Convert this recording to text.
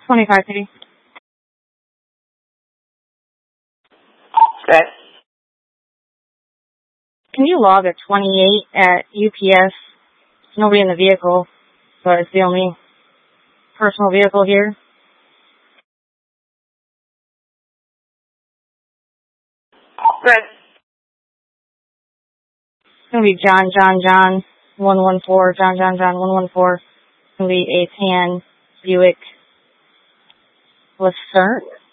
25 Okay. Can you log a 28 at UPS? Nobody in the vehicle, but it's the only personal vehicle here. Good. It's going to be John 114, John 114. It's going to be a tan Buick Lucerne.